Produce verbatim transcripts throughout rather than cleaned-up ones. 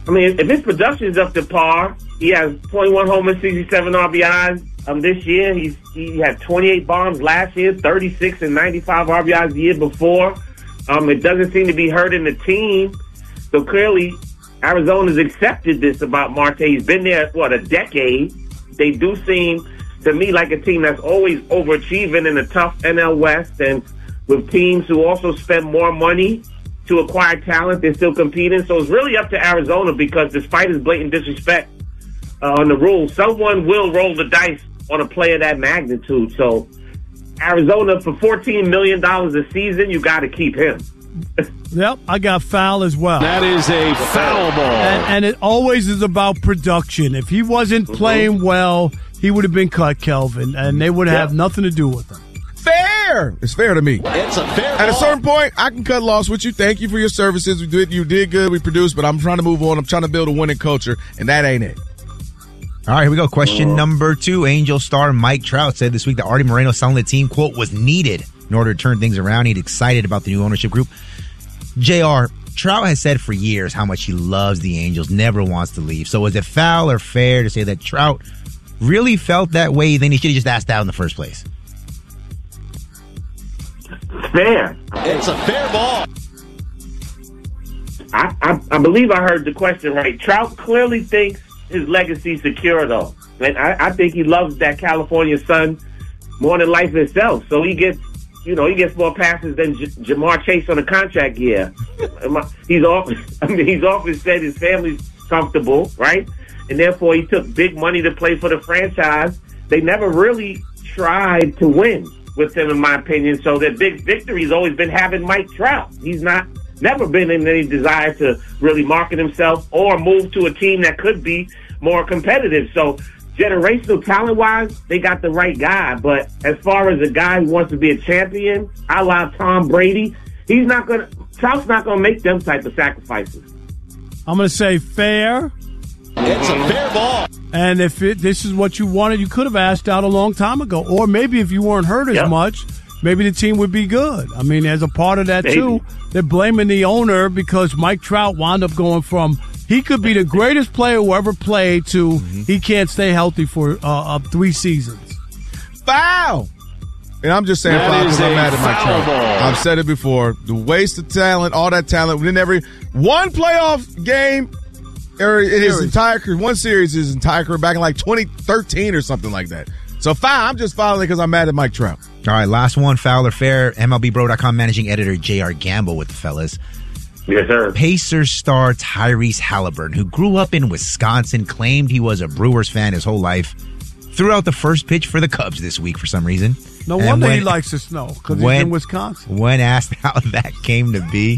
I mean, if his production is up to par, he has twenty-one homers, sixty-seven R B Is. Um, this year, he's he had twenty-eight bombs last year, thirty-six and ninety-five R B Is the year before. Um, it doesn't seem to be hurting the team. So clearly, Arizona's accepted this about Marte. He's been there, what, a decade. They do seem to me like a team that's always overachieving in a tough N L West, and with teams who also spend more money to acquire talent, they're still competing. So it's really up to Arizona, because despite his blatant disrespect uh, on the rules, someone will roll the dice on a player that magnitude. So Arizona, for fourteen million dollars a season, you got to keep him. Yep, I got foul as well. That is a foul ball. And, and it always is about production. If he wasn't mm-hmm. playing well, he would have been cut, Kelvin, and they would have yep. nothing to do with him. Fair. It's fair to me. It's a fair At ball. a certain point, I can cut loss with you. Thank you for your services. We did, you did good. We produced, but I'm trying to move on. I'm trying to build a winning culture, and that ain't it. All right, here we go. Question number two. Angel star Mike Trout said this week that Artie Moreno selling the team, quote, was needed in order to turn things around. He's excited about the new ownership group. J R, Trout has said for years how much he loves the Angels, never wants to leave. So is it foul or fair to say that Trout really felt that way? Then he should have just asked out in the first place. Fair. It's a fair ball. I, I, I believe I heard the question right. Trout clearly thinks his legacy's secure, though. And I, I think he loves that California sun more than life itself. So he gets, you know, he gets more passes than J- Jamar Chase on a contract year. he's off. I mean, he's often said his family's comfortable, right? And therefore, he took big money to play for the franchise. They never really tried to win with him, in my opinion. So their big victory's always been having Mike Trout. He's not never been in any desire to really market himself or move to a team that could be more competitive. So generational talent-wise, they got the right guy. But as far as a guy who wants to be a champion, a la Tom Brady, he's not going to – Trout's not going to make them type of sacrifices. I'm going to say fair. It's a fair ball. And if it, this is what you wanted, you could have asked out a long time ago. Or maybe if you weren't hurt as yep. much, maybe the team would be good. I mean, as a part of that, maybe. too, they're blaming the owner because Mike Trout wound up going from he could be the greatest player who ever played to mm-hmm. he can't stay healthy for uh, uh, three seasons. Foul! And I'm just saying that foul because I'm mad at Mike Trout. Ball. I've said it before. The waste of talent, all that talent, within every one playoff game – Or in his entire career, one series, his entire career, back in like twenty thirteen or something like that. So foul, I'm just fouling because I'm mad at Mike Trout. All right, last one, foul or fair. M L B Bro dot com managing editor J R Gamble with the fellas. Yes, sir. Pacers star Tyrese Halliburton, who grew up in Wisconsin, claimed he was a Brewers fan his whole life, threw out the first pitch for the Cubs this week for some reason. No and wonder when, he likes the snow, because he's in Wisconsin. When asked how that came to be,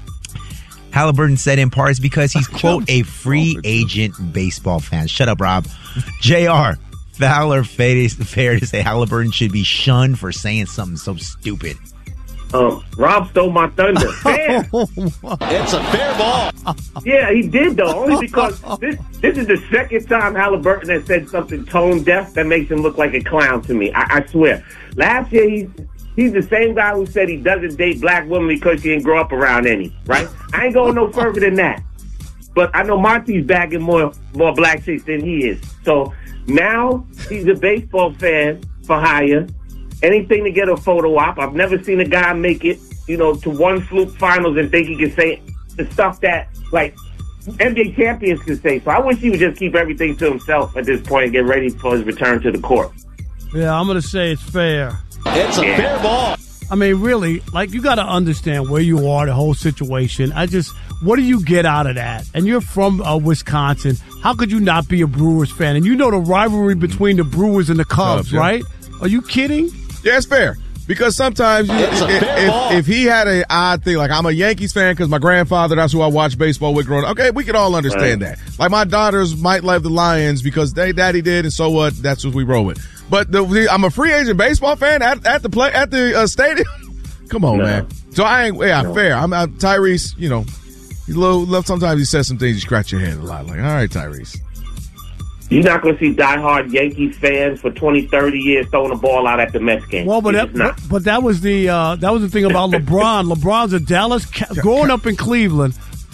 Halliburton said in part it's because he's, quote, a free agent baseball fan. Shut up, Rob. J R, foul or fair to say Halliburton should be shunned for saying something so stupid? Um, Rob stole my thunder. Fair. It's a fair ball. Yeah, he did, though, only because this this is the second time Halliburton has said something tone deaf that makes him look like a clown to me. I, I swear. Last year, he... He's the same guy who said he doesn't date black women because he didn't grow up around any, right? I ain't going no further than that. But I know Monty's bagging more more black chicks than he is. So now he's a baseball fan for hire. Anything to get a photo op. I've never seen a guy make it, you know, to one fluke finals and think he can say the stuff that, like, N B A champions can say. So I wish he would just keep everything to himself at this point and get ready for his return to the court. Yeah, I'm going to say it's fair. It's a yeah. fair ball. I mean, really, like, you got to understand where you are, the whole situation. I just, what do you get out of that? And you're from uh, Wisconsin. How could you not be a Brewers fan? And you know the rivalry between the Brewers and the Cubs, Cubs yeah. right? Are you kidding? Yeah, it's fair. Because sometimes you, it's if, if, if he had an odd thing, like I'm a Yankees fan because my grandfather, that's who I watched baseball with growing up. Okay, we could all understand right. that. Like my daughters might love the Lions because they daddy did, and so what? That's what we roll with. But the, the, I'm a free agent baseball fan at, at the play at the uh, stadium. Come on, no. man. So I ain't yeah no. fair. I'm, I'm Tyrese. You know, he's a little. Sometimes he says some things you scratch your head a lot. Like, all right, Tyrese. You're not going to see diehard Yankees fans for twenty, thirty years throwing the ball out at the Mets game. Well, but that, but, but that was the uh, that was the thing about LeBron. LeBron's a Dallas. Growing up in Cleveland,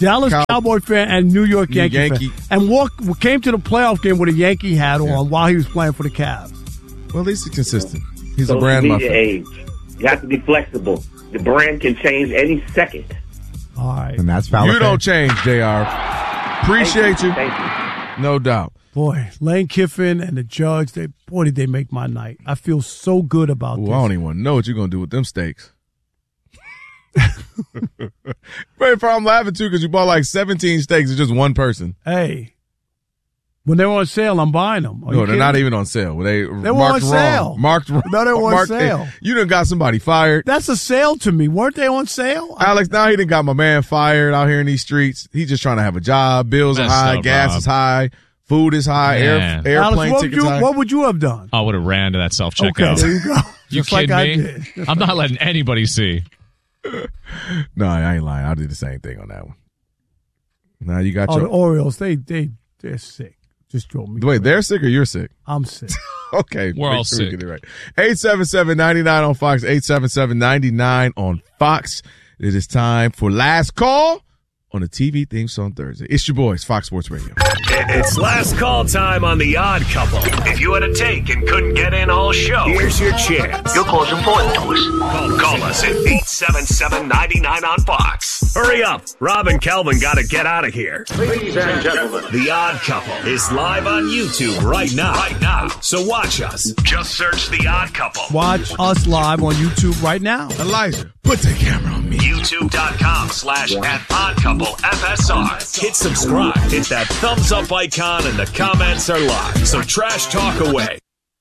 Dallas Cow- Cowboy fan and New York Yankee, Yankee. fan. And walk, came to the playoff game with a Yankee hat on yeah. while he was playing for the Cavs. Well, at least he's consistent. He's Social a brand media muffin. age. You have to be flexible. The brand can change any second. All right. And that's valid. You don't change, J R. Appreciate Thank you. you. Thank you. No doubt. Boy, Lane Kiffin and the judge, they boy, did they make my night. I feel so good about Ooh, this. I don't even want to know what you're going to do with them steaks. Very far, I'm laughing, too, because you bought like seventeen steaks to just one person. Hey, when they're on sale, I'm buying them. Are No, you they're kidding? not even on sale. They, They were marked on wrong. sale. Marked wrong. No, they were on Marked- sale. You done got somebody fired. That's a sale to me. Weren't they on sale? Alex, now he done got my man fired out here in these streets. He's just trying to have a job. Bills are Messed high. up, Gas Rob. is high. Food is high. Air, Man. airplane Alex, what would, tickets you, high. what would you have done? I would have ran to that self Okay, checkout. there you go. You Just like kidding I me? did. I'm not letting anybody see. No, I ain't lying. I did the same thing on that one. Now you got Oh, your. the Orioles, they they they're sick. Just drove me. Wait, crazy. they're sick or you're sick? I'm sick. Okay. We're make all sure we sick. get it right. eight seven seven, nine nine on Fox, eight seven seven, nine nine on Fox. It is time for Last Call on the T V theme song Thursday. It's your boys, Fox Sports Radio. It's last call time on The Odd Couple. If you had a take and couldn't get in all show, here's your chance. Your call's important to us. Call, call us at eight seven seven, nine nine on Fox. Hurry up. Rob and Kelvin got to get out of here. Ladies and gentlemen, The Odd Couple is live on YouTube right now. Right now. So watch us. Just search The Odd Couple. Watch us live on YouTube right now. Elijah, put the camera on me. YouTube.com slash at Odd Couple F S R. Hit subscribe. Hit that thumbs up icon and the comments are live. So trash talk away.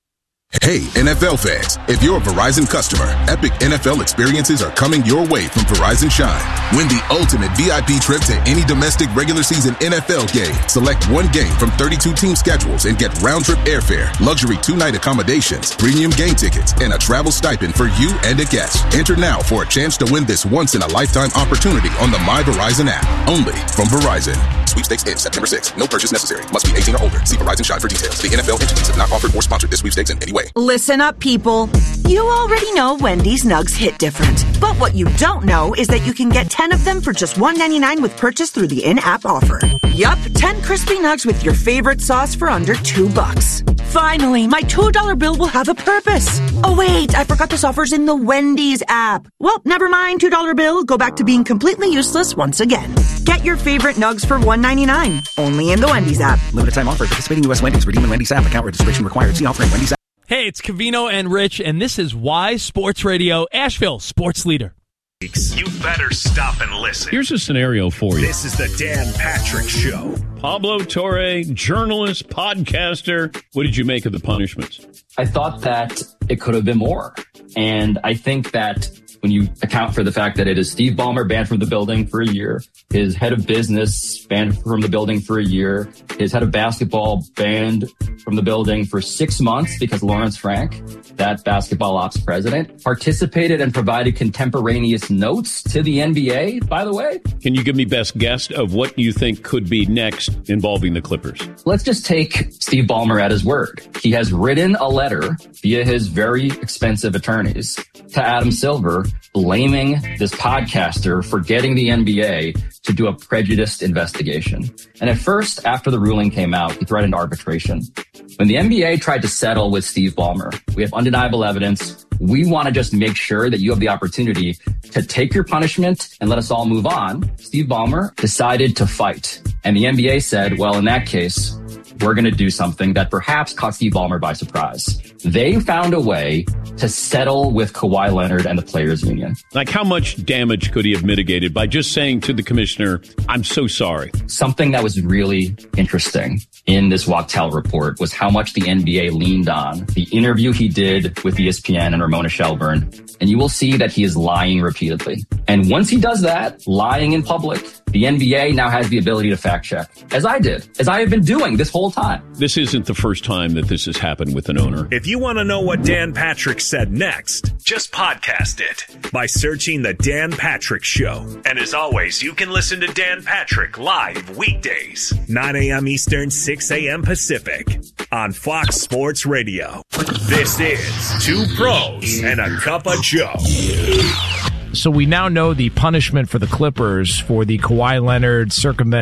Hey, N F L fans, if you're a Verizon customer, epic N F L experiences are coming your way from Verizon Shine. Win the ultimate V I P trip to any domestic regular season N F L game. Select one game from thirty-two team schedules and get round-trip airfare, luxury two-night accommodations, premium game tickets, and a travel stipend for you and a guest. Enter now for a chance to win this once-in-a-lifetime opportunity on the My Verizon app. Only from Verizon. Sweepstakes ends September sixth. No purchase necessary. Must be eighteen or older. See Verizon Shine for details. The N F L entities have not offered or sponsored this sweepstakes in any way. Listen up, people. You already know Wendy's Nugs hit different. But what you don't know is that you can get ten of them for just one ninety-nine with purchase through the in-app offer. Yup, ten crispy nugs with your favorite sauce for under two bucks. Finally, my two dollar bill will have a purpose. Oh wait, I forgot this offer's in the Wendy's app. Well, never mind, two dollar bill. Go back to being completely useless once again. Get your favorite nugs for one ninety-nine. Only in the Wendy's app. Limited time offer. Participating U S Wendy's. Redeem in Wendy's app. Account registration required. See offer in Wendy's app. Hey, it's Cavino and Rich, and this is Wise Sports Radio, Asheville Sports Leader. You better stop and listen. Here's a scenario for you. This is the Dan Patrick Show. Pablo Torre, journalist, podcaster. What did you make of the punishments? I thought that it could have been more. And I think that when you account for the fact that it is Steve Ballmer banned from the building for a year, his head of business banned from the building for a year, his head of basketball banned from the building for six months because Lawrence Frank, that basketball ops president, participated and provided contemporaneous notes to the N B A, by the way. Can you give me best guess of what you think could be next involving the Clippers? Let's just take Steve Ballmer at his word. He has written a letter via his very expensive attorneys to Adam Silver blaming this podcaster for getting the N B A to do a prejudiced investigation. And at first, after the ruling came out, he threatened arbitration. When the N B A tried to settle with Steve Ballmer, we have undeniable evidence. We want to just make sure that you have the opportunity to take your punishment and let us all move on. Steve Ballmer decided to fight. And the N B A said, well, in that case, we're going to do something that perhaps caught Steve Ballmer by surprise. They found a way to settle with Kawhi Leonard and the Players Union. Like, how much damage could he have mitigated by just saying to the commissioner, I'm so sorry? Something that was really interesting in this Wachtell report was how much the N B A leaned on the interview he did with E S P N and Ramona Shelburne. And you will see that he is lying repeatedly. And once he does that, lying in public, the N B A now has the ability to fact check, as I did, as I have been doing this whole time. This isn't the first time that this has happened with an owner. If you want to know what Dan Patrick said next, just podcast it by searching The Dan Patrick Show. And as always, you can listen to Dan Patrick live weekdays, nine a.m. Eastern, six a.m. Pacific on Fox Sports Radio. This is Two Pros and a Cup of Joe. So we now know the punishment for the Clippers for the Kawhi Leonard circumventing